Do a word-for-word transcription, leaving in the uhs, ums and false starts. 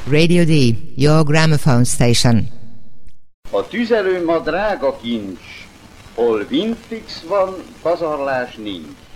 Radio D, your gramophone station. A tüzelő ma drága kincs, hol vintix van, pazarlás nincs.